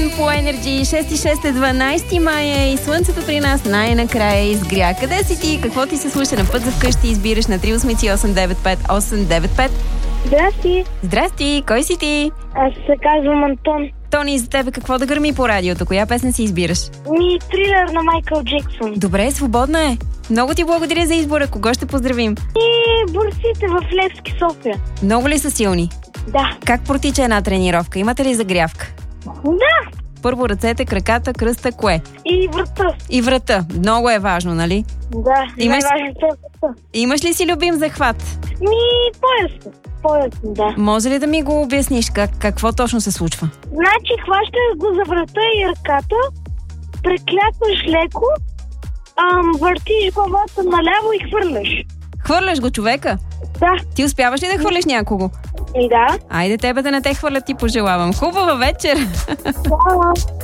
Weekend по Energy. 6 е 12 мая и слънцето при нас най-накрая изгря. Къде си ти? Какво ти се слуша на път за вкъщи? Избираш на 383-895-895. Здрасти. Здрасти, кой си ти? Аз се казвам Антон. Тони, за тебе какво да гърми по радиото? Коя песен си избираш? Трилър на Майкъл Джексън. Добре, свободна е. Много ти благодаря за избора. Кого ще поздравим? И борците в Левски, София. Много ли са силни? Да. Как протича една тренировка? Имате ли загрявка? Да. Първо ръцете, краката, кръста, кое? И врата. И врата. Много е важно, нали? Да. Най-важното е врата. Имаш ли си любим захват? Поясно. Поясно, да. Може ли да ми го обясниш? Какво точно се случва? Значи хващаш го за врата и ръката, преклякваш леко, въртиш главата наляво и хвърляш. Хвърляш го човека? Да. Ти успяваш ли да хвърлиш някого? И да. Айде тебе да не те хвърлят, ти пожелавам. Хубава вечер! Да.